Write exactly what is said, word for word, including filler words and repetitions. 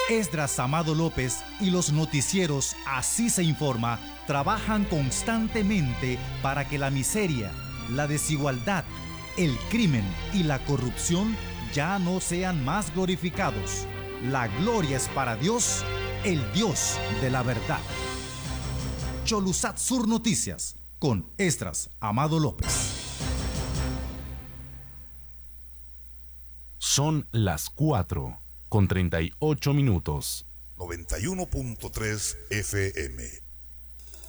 Esdras Amado López y los noticieros Así se informa trabajan constantemente para que la miseria, la desigualdad, el crimen y la corrupción ya no sean más glorificados. La gloria es para Dios, el Dios de la verdad. Cholusat Sur Noticias con Esdras Amado López. Son las cuatro con treinta y ocho minutos. noventa y uno punto tres F M.